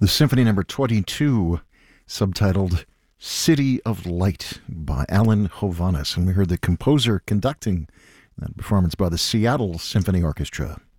The Symphony Number 22, subtitled City of Light by Alan Hovhaness. And we heard the composer conducting that performance by the Seattle Symphony Orchestra.